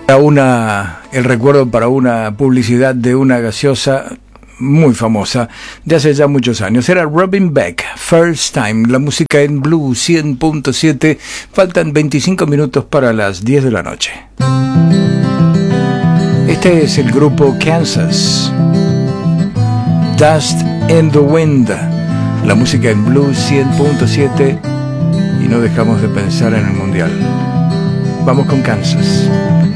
El recuerdo para una publicidad de una gaseosa muy famosa de hace ya muchos años. Era Robin Beck, First Time, la música en Blue 100.7. Faltan 25 minutos para las 10 de la noche. Este es el grupo Kansas, Dust in the Wind, la música en Blue 100.7, y no dejamos de pensar en el Mundial. Vamos con Kansas.